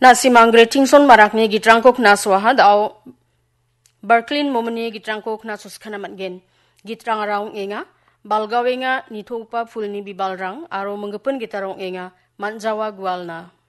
Na si Mangre Tingson marakni gitrangkok na swahad au Berklin momoni gitrangkok na suskana matgen. Gitrang araung enga, balgawenga nithupa fulni bibalrang aro menggepun gitarong enga manjawa gwalna.